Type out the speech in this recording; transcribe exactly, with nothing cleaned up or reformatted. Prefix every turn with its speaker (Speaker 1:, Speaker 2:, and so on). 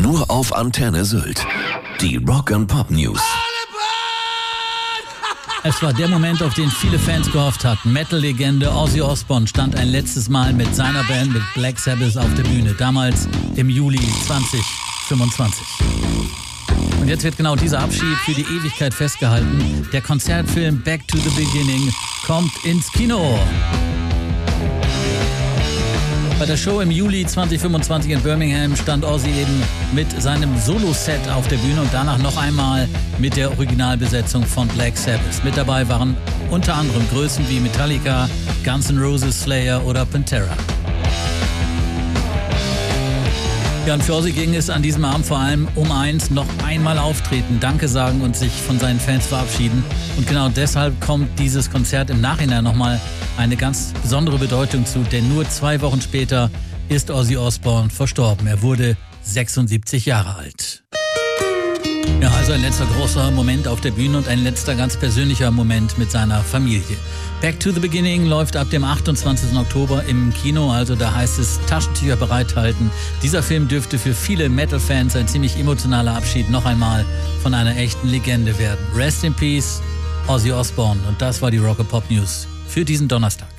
Speaker 1: Nur auf Antenne Sylt. Die Rock and Pop News.
Speaker 2: Es war der Moment, auf den viele Fans gehofft hatten. Metal-Legende Ozzy Osbourne stand ein letztes Mal mit seiner Band, mit Black Sabbath, auf der Bühne. Damals im Juli zwanzig fünfundzwanzig. Und jetzt wird genau dieser Abschied für die Ewigkeit festgehalten. Der Konzertfilm Back to the Beginning kommt ins Kino. Bei der Show im Juli zwanzig fünfundzwanzig in Birmingham stand Ozzy eben mit seinem Solo-Set auf der Bühne und danach noch einmal mit der Originalbesetzung von Black Sabbath. Mit dabei waren unter anderem Größen wie Metallica, Guns N' Roses, Slayer oder Pantera. Ja, und für Ozzy ging es an diesem Abend vor allem um eins, noch einmal auftreten, Danke sagen und sich von seinen Fans verabschieden. Und genau deshalb kommt dieses Konzert im Nachhinein nochmal eine ganz besondere Bedeutung zu, denn nur zwei Wochen später ist Ozzy Osbourne verstorben. Er wurde sechsundsiebzig Jahre alt. Ja, also ein letzter großer Moment auf der Bühne und ein letzter ganz persönlicher Moment mit seiner Familie. Back to the Beginning läuft ab dem achtundzwanzigsten Oktober im Kino, also da heißt es Taschentücher bereithalten. Dieser Film dürfte für viele Metal-Fans ein ziemlich emotionaler Abschied noch einmal von einer echten Legende werden. Rest in Peace, Ozzy Osbourne. Und das war die Rock and Pop News für diesen Donnerstag.